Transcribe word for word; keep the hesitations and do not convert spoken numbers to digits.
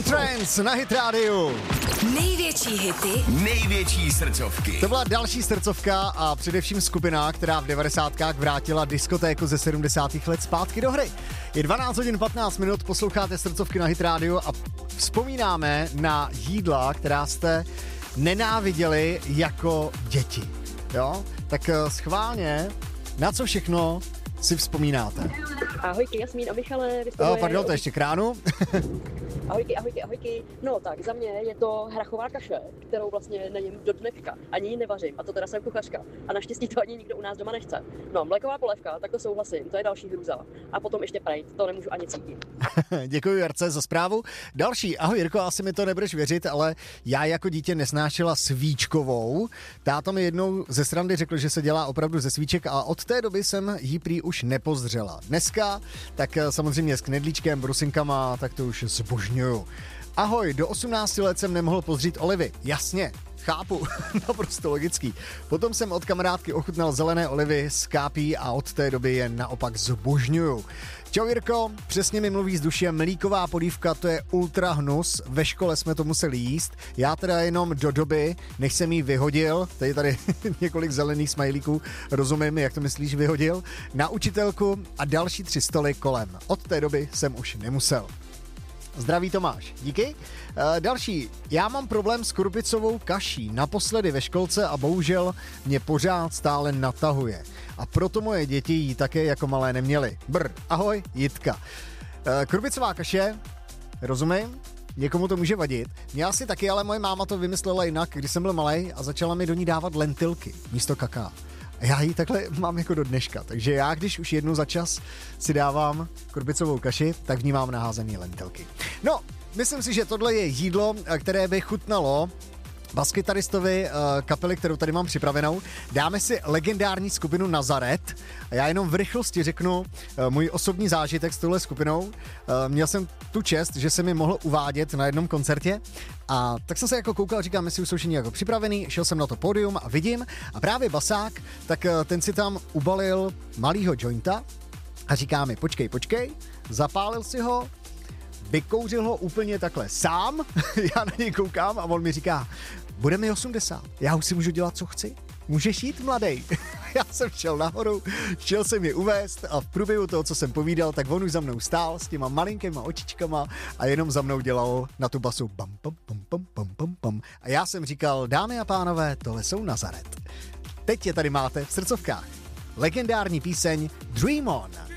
Trance na Hit Radio. Největší hity, největší srdcovky. To byla další srdcovka a především skupina, která v devadesátkách vrátila diskotéku ze sedmdesátých let zpátky do hry. Je dvanáct hodin patnáct minut, posloucháte srdcovky na Hit Radio a vzpomínáme na jídla, která jste nenáviděli jako děti. Jo? Tak schválně, na co všechno si vzpomínáte? Ahojky, Jasmín a Michale. Oh, pardon, to ještě kránu. Ahojky, ahojky, ahojky. No tak za mě je to hrachová kaše, kterou vlastně nejím do dneška. Ani ji nevařím, a to teda jsem kuchařka. A naštěstí to ani nikdo u nás doma nechce. No, mléková polévka, tak to souhlasím, to je další hrůza. A potom ještě prejt, to nemůžu ani cítit. Děkuji, Jarce, za zprávu. Další, ahoj Jirko, asi mi to nebudeš věřit, ale já jako dítě nesnášela svíčkovou. Táta mi jednou ze srandy řekl, že se dělá opravdu ze svíček a od té doby jsem jí prý už nepozřela. Dneska, tak samozřejmě s knedlíčkem, brusinkama, tak to už zbožňuju. Ahoj, do osmnácti let jsem nemohl pozřít olivy. Jasně, chápu, naprosto logický. Potom jsem od kamarádky ochutnal zelené olivy s kápí a od té doby je naopak zbožňuju. Čau Jirko, přesně mi mluví z duše, mlíková polívka, to je ultra hnus, ve škole jsme to museli jíst, já teda jenom do doby, než jsem jí vyhodil, tady tady několik zelených smajlíků, rozumím, jak to myslíš vyhodil, na učitelku a další tři stoly kolem. Od té doby jsem už nemusel. Zdraví Tomáš, díky. E, další, já mám problém s krupicovou kaší, naposledy ve školce a bohužel mě pořád stále natahuje. A proto moje děti ji také jako malé neměly. Brr, ahoj, Jitka. E, krupicová kaše, rozumím, někomu to může vadit. Mě asi taky, ale moje máma to vymyslela jinak, když jsem byl malej a začala mi do ní dávat lentilky místo kaká. A já ji takhle mám jako do dneška, takže já, když už jednou za čas si dávám krupicovou kaši, tak v ní mám naházený lentilky. No, myslím si, že tohle je jídlo, které by chutnalo baskytaristovi kapely, kterou tady mám připravenou. Dáme si legendární skupinu Nazaret a já jenom v rychlosti řeknu můj osobní zážitek s touhle skupinou. Měl jsem tu čest, že jsem je mohl uvádět na jednom koncertě a tak jsem se jako koukal, říkám, jestli už jsou všichni jako připravený, šel jsem na to pódium a vidím a právě basák, tak ten si tam ubalil malýho jointa a říká mi, počkej, počkej, zapálil si ho, vykouřil ho úplně takhle sám, já na něj koukám a on mi říká, bude mi osmdesát, já už si můžu dělat, co chci, můžeš jít, mladej. Já jsem šel nahoru, šel jsem je uvést a v průběhu toho, co jsem povídal, tak on už za mnou stál s těma malinkýma očičkama a jenom za mnou dělal na tu basu bam, bam, bam, bam, bam, bam, bam. A já jsem říkal, dámy a pánové, tohle jsou Nazaret. Teď je tady máte v srdcovkách. Legendární píseň Dream On.